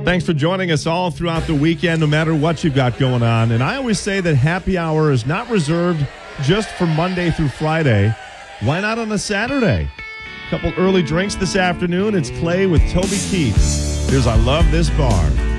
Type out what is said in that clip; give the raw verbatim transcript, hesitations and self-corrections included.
Thanks for joining us all throughout the weekend, no matter what you've got going on. And I always say that happy hour is not reserved just for Monday through Friday. Why not on a Saturday? A couple early drinks this afternoon. It's Clay with Toby Keith. Here's I Love This Bar.